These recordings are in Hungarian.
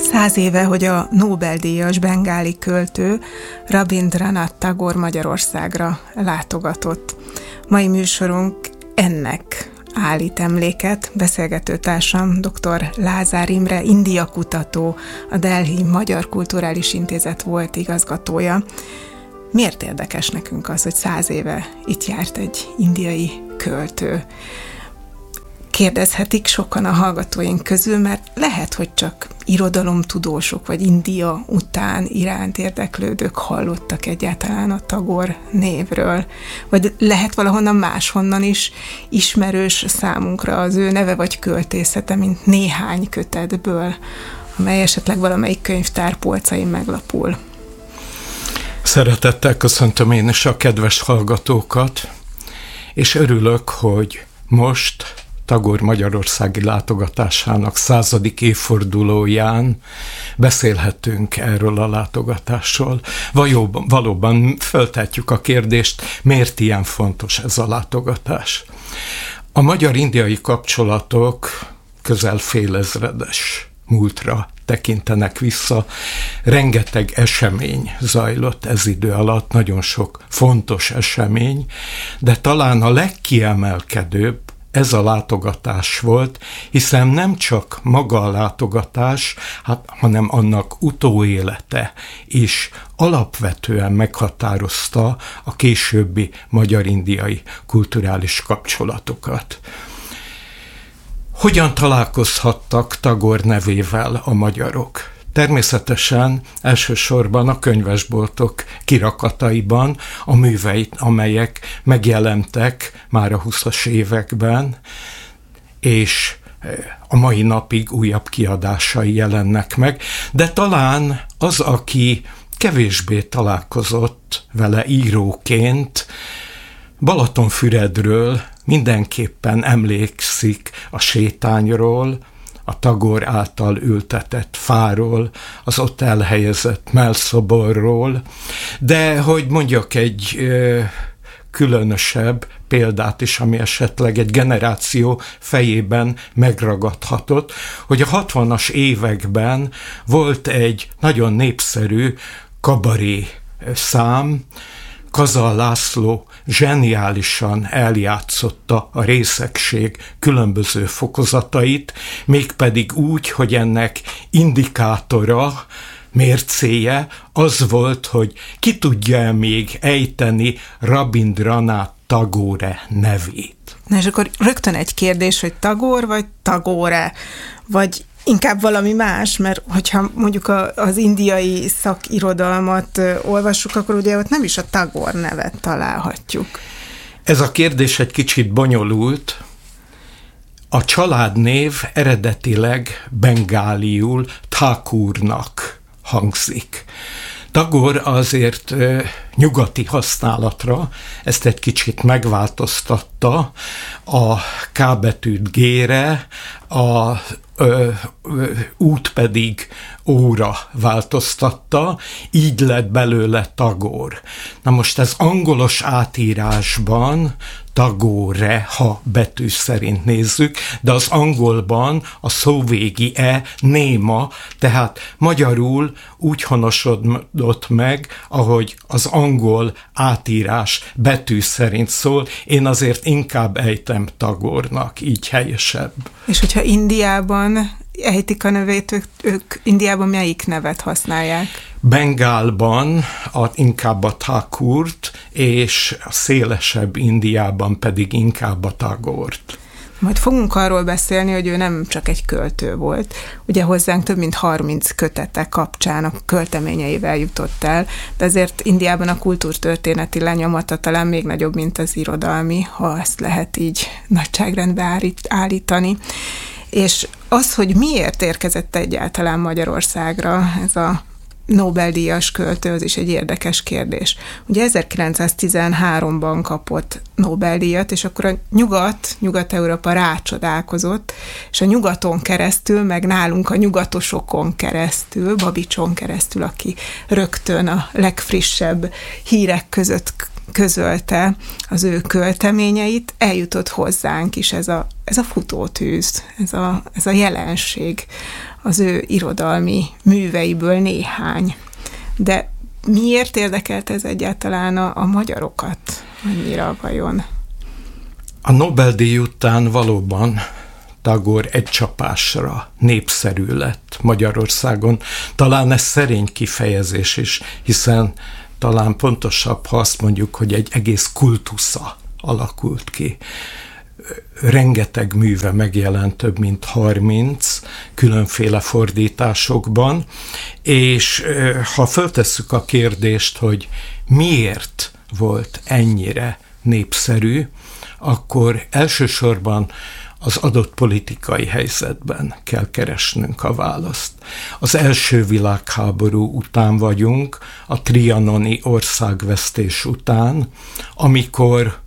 100 éve, hogy a Nobel-díjas bengáli költő Rabindranath Tagore Magyarországra látogatott. Mai műsorunk ennek állít emléket. Beszélgetőtársam dr. Lázár Imre, India kutató, a Delhi Magyar Kulturális Intézet volt igazgatója. Miért érdekes nekünk az, hogy 100 éve itt járt egy indiai költő? Kérdezhetik sokan a hallgatóink közül, mert lehet, hogy csak irodalomtudósok vagy India után iránt érdeklődők hallottak egyáltalán a Tagore névről. Vagy lehet valahonnan máshonnan is ismerős számunkra az ő neve vagy költészete, mint néhány kötetből, amely esetleg valamelyik könyvtár polcain meglapul. Szeretettel köszöntöm én is a kedves hallgatókat, és örülök, hogy most Tagore magyarországi látogatásának 100. évfordulóján beszélhetünk erről a látogatásról. Valóban föltetjük a kérdést, miért ilyen fontos ez a látogatás. A magyar-indiai kapcsolatok közel félezredes múltra tekintenek vissza. Rengeteg esemény zajlott ez idő alatt, nagyon sok fontos esemény, de talán a legkiemelkedőbb ez a látogatás volt, hiszen nem csak maga a látogatás, hanem annak utóélete is alapvetően meghatározta a későbbi magyar-indiai kulturális kapcsolatokat. Hogyan találkozhattak Tagore nevével a magyarok? Természetesen elsősorban a könyvesboltok kirakataiban a műveit, amelyek megjelentek már a 20-as években, és a mai napig újabb kiadásai jelennek meg, de talán az, aki kevésbé találkozott vele íróként, Balatonfüredről mindenképpen emlékszik a sétányról, a Tagore által ültetett fáról, az ott elhelyezett mellszoborról, de hogy mondjak egy különösebb példát is, ami esetleg egy generáció fejében megragadhatott, hogy a 60-as években volt egy nagyon népszerű kabaré szám, Kazal László zseniálisan eljátszotta a részegség különböző fokozatait, mégpedig úgy, hogy ennek indikátora, mércéje az volt, hogy ki tudja még ejteni Rabindranath Tagore nevét. Na és akkor rögtön egy kérdés, hogy Tagore vagy Tagore, vagy inkább valami más, mert hogyha mondjuk az indiai szakirodalmat olvassuk, akkor ugye ott nem is a Tagore nevet találhatjuk. Ez a kérdés egy kicsit bonyolult. A családnév eredetileg bengáliul Thakurnak hangzik. Tagore azért nyugati használatra ezt egy kicsit megváltoztatta, a K betűt G-re, a út pedig óra változtatta, így lett belőle Tagore. Na most ez angolos átírásban Tagore, ha betű szerint nézzük, de az angolban a szóvégi E néma, tehát magyarul úgy honosodott meg, ahogy az angol átírás betű szerint szól, én azért inkább ejtem Tagore-nak, így helyesebb. És hogyha Indiában ejtik a nevét, ők Indiában melyik nevet használják? Bengálban inkább a Thakurt, és a szélesebb Indiában pedig inkább a Tagore-t. Majd fogunk arról beszélni, hogy ő nem csak egy költő volt. Ugye hozzánk több mint 30 kötete kapcsán a költeményeivel jutott el, de azért Indiában a kultúrtörténeti lenyomata talán még nagyobb, mint az irodalmi, ha ezt lehet így nagyságrendbe állítani. És az, hogy miért érkezett egyáltalán Magyarországra ez a Nobel-díjas költő, az is egy érdekes kérdés. Ugye 1913-ban kapott Nobel-díjat, és akkor a Nyugat-Európa rácsodálkozott, és a nyugaton keresztül, meg nálunk a nyugatosokon keresztül, Babicson keresztül, aki rögtön a legfrissebb hírek között közölte az ő költeményeit, eljutott hozzánk is ez a futótűz, ez a jelenség, az ő irodalmi műveiből néhány. De miért érdekelt ez egyáltalán a magyarokat annyira vajon? A Nobel-díj után valóban Tagore egy csapásra népszerű lett Magyarországon. Talán ez szerény kifejezés is, hiszen talán pontosabb, ha azt mondjuk, hogy egy egész kultusza alakult ki. Rengeteg műve megjelent, több mint 30 különféle fordításokban, és ha föltesszük a kérdést, hogy miért volt ennyire népszerű, akkor elsősorban az adott politikai helyzetben kell keresnünk a választ. Az első világháború után vagyunk, a trianoni országvesztés után, amikor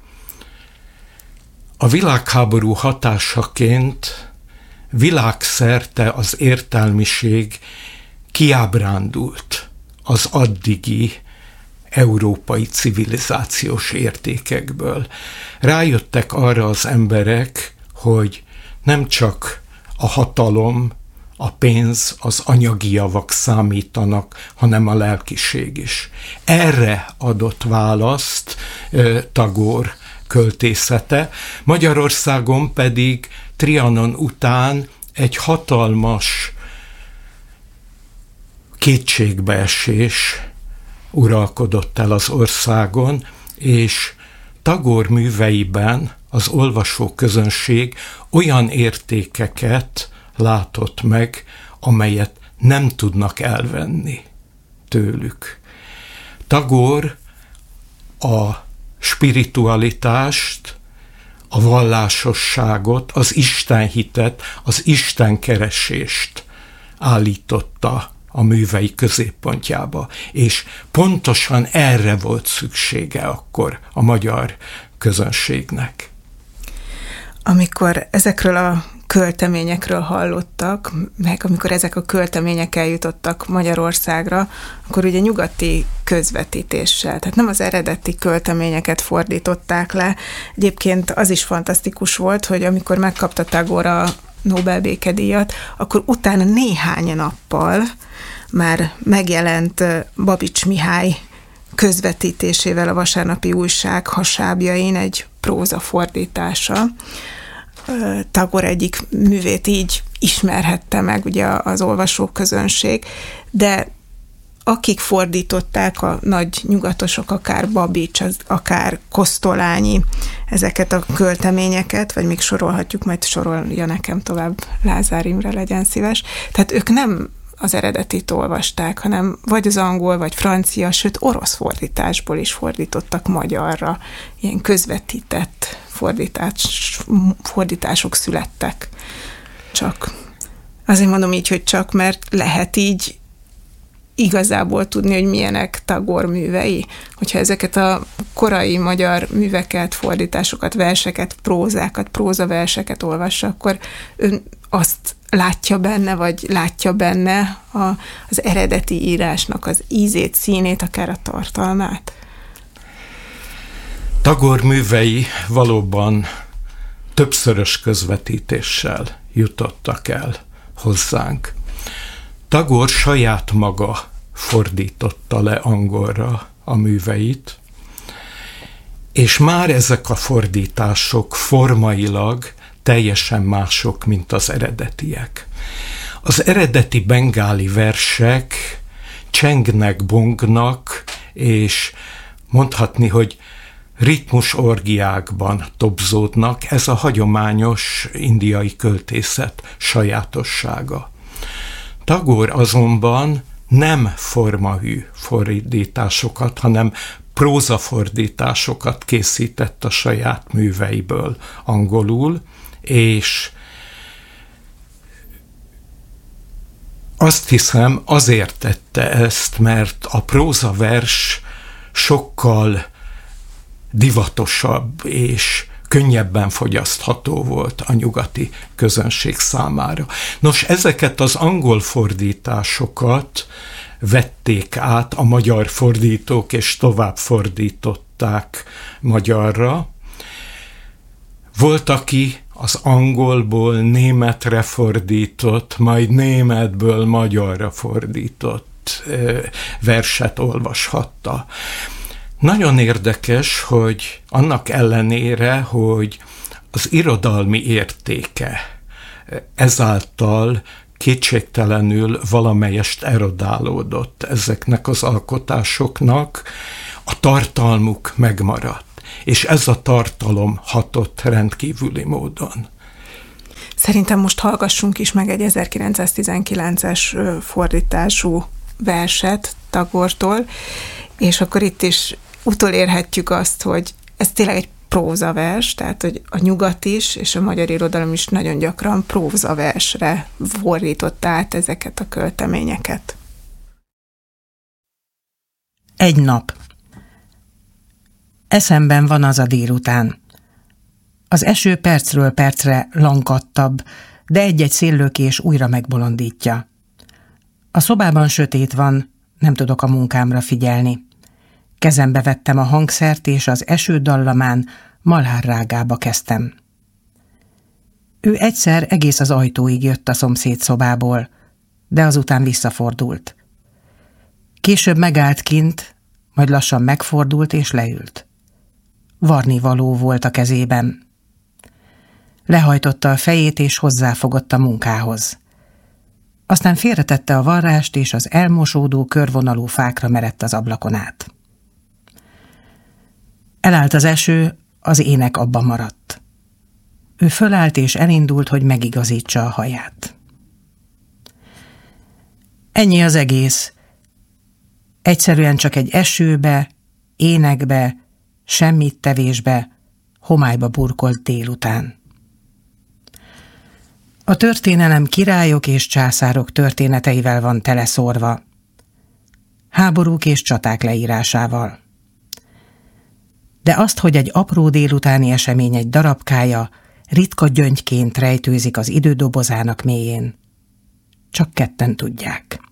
a világháború hatásaként világszerte az értelmiség kiábrándult az addigi európai civilizációs értékekből. Rájöttek arra az emberek, hogy nem csak a hatalom, a pénz, az anyagi javak számítanak, hanem a lelkiség is. Erre adott választ Tagore költészete. Magyarországon pedig Trianon után egy hatalmas kétségbeesés uralkodott el az országon, és Tagore műveiben az olvasóközönség olyan értékeket látott meg, amelyet nem tudnak elvenni tőlük. Tagore a spiritualitást, a vallásosságot, az istenhitet, az istenkeresést állította a művei középpontjába, és pontosan erre volt szüksége akkor a magyar közönségnek. Amikor ezekről a költeményekről hallottak, meg amikor ezek a költemények eljutottak Magyarországra, akkor ugye nyugati közvetítéssel, tehát nem az eredeti költeményeket fordították le. Egyébként az is fantasztikus volt, hogy amikor megkapta Tagore a Nobel békedíjat, akkor utána néhány nappal már megjelent Babics Mihály közvetítésével a Vasárnapi Újság hasábjain egy próza fordítása. Tagore egyik művét így ismerhette meg ugye az olvasóközönség, de akik fordították, a nagy nyugatosok, akár Babics, akár Kosztolányi, ezeket a költeményeket, vagy még sorolhatjuk, majd sorolja nekem tovább Lázár Imre, legyen szíves. Tehát ők nem az eredetit olvasták, hanem vagy az angol, vagy francia, sőt orosz fordításból is fordítottak magyarra. Ilyen közvetített fordítások születtek. Csak. Azért mondom így, hogy csak, mert lehet így igazából tudni, hogy milyenek Tagore művei. Hogyha ezeket a korai magyar műveket, fordításokat, verseket, prózákat, prózaverseket olvassa, akkor ön azt látja benne, vagy látja benne az eredeti írásnak az ízét, színét, akár a tartalmát? Tagore művei valóban többszörös közvetítéssel jutottak el hozzánk. Tagore saját maga fordította le angolra a műveit, és már ezek a fordítások formailag teljesen mások, mint az eredetiek. Az eredeti bengáli versek csengnek, bongnak, és mondhatni, hogy ritmus orgiákban tobzódnak, ez a hagyományos indiai költészet sajátossága. Tagore azonban nem formahű fordításokat, hanem prózafordításokat készített a saját műveiből angolul, és azt hiszem azért tette ezt, mert a prózavers sokkal divatosabb és könnyebben fogyasztható volt a nyugati közönség számára. Nos, ezeket az angol fordításokat vették át a magyar fordítók, és tovább fordították fordították magyarra. Volt, aki az angolból németre fordított, majd németből magyarra fordított verset olvashatta. Nagyon érdekes, hogy annak ellenére, hogy az irodalmi értéke ezáltal kétségtelenül valamelyest erodálódott ezeknek az alkotásoknak, a tartalmuk megmaradt. És ez a tartalom hatott rendkívüli módon. Szerintem most hallgassunk is meg egy 1919-es fordítású verset Tagortól, és akkor itt is utolérhetjük azt, hogy ez tényleg egy prózavers, tehát hogy a nyugat is, és a magyar irodalom is nagyon gyakran prózaversre fordította át ezeket a költeményeket. Egy nap. Eszemben van az a délután. Az eső percről percre lankattabb, de egy-egy széllökés újra megbolondítja. A szobában sötét van, nem tudok a munkámra figyelni. Kezembe vettem a hangszert, és az eső dallamán malhárrágába kezdtem. Ő egyszer egész az ajtóig jött a szomszéd szobából, de azután visszafordult. Később megállt kint, majd lassan megfordult és leült. Varnivaló volt a kezében. Lehajtotta a fejét és hozzáfogott a munkához. Aztán félretette a varrást, és az elmosódó körvonalú fákra merett az ablakon át. Elállt az eső, az ének abba maradt. Ő fölállt és elindult, hogy megigazítsa a haját. Ennyi az egész. Egyszerűen csak egy esőbe, énekbe, semmit tevésbe, homályba burkolt délután. A történelem királyok és császárok történeteivel van teleszórva, háborúk és csaták leírásával. De azt, hogy egy apró délutáni esemény egy darabkája ritka gyöngyként rejtőzik az idődobozának mélyén, csak ketten tudják.